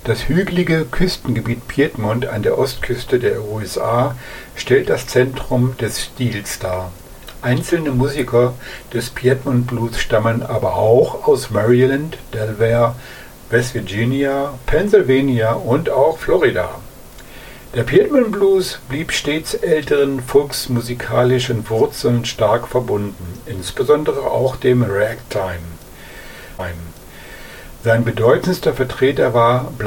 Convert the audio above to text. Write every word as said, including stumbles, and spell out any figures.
Das hügelige Küstengebiet Piedmont an der Ostküste der U S A stellt das Zentrum des Stils dar. Einzelne Musiker des Piedmont Blues stammen aber auch aus Maryland, Delaware, West Virginia, Pennsylvania und auch Florida. Der Piedmont Blues blieb stets älteren volksmusikalischen Wurzeln stark verbunden, insbesondere auch dem Ragtime. Sein bedeutendster Vertreter war